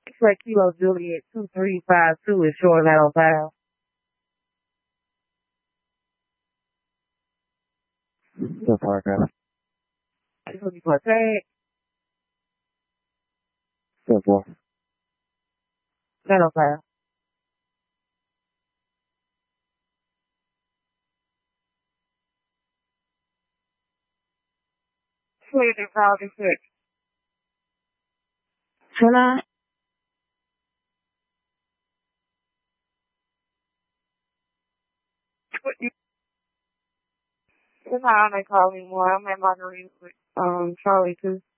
like Kilo Juliet 2352 is short metal file. The paragraph. I just looking for a tag. Simple. Metal file. Clear the file and search. Hello? This is how they call me more. I'm at Margarita with Charlie too.